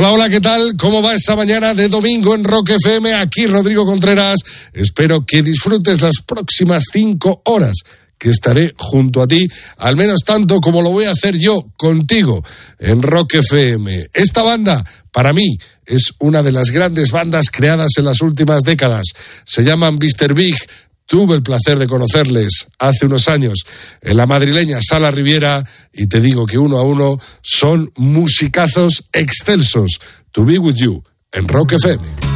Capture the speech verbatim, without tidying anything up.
Hola, hola, ¿qué tal? ¿Cómo va esa mañana de domingo en Rock F M? Aquí Rodrigo Contreras. Espero que disfrutes las próximas cinco horas que estaré junto a ti, al menos tanto como lo voy a hacer yo contigo en Rock F M. Esta banda, para mí, es una de las grandes bandas creadas en las últimas décadas. Se llaman mister Big. Tuve el placer de conocerles hace unos años en la madrileña Sala Riviera y te digo que uno a uno son musicazos excelsos. To Be With You en Rock F M.